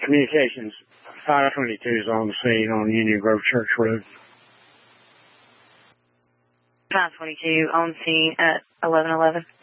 Communications 522 is on the scene on Union Grove Church Road. 522 on scene at 1111.